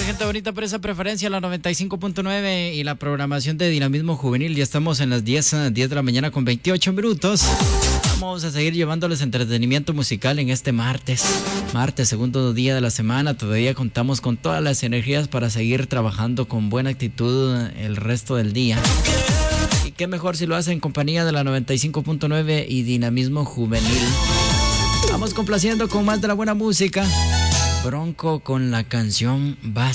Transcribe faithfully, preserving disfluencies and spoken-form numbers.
Gracias, gente bonita, por esa preferencia, la noventa y cinco punto nueve y la programación de Dinamismo Juvenil. Ya estamos en las diez, diez de la mañana con veintiocho minutos. Vamos a seguir llevándoles entretenimiento musical en este martes. Martes, segundo día de la semana. Todavía contamos con todas las energías para seguir trabajando con buena actitud el resto del día. Y qué mejor si lo hace en compañía de la noventa y cinco punto nueve y Dinamismo Juvenil. Vamos complaciendo con más de la buena música. Bronco con la canción Vas.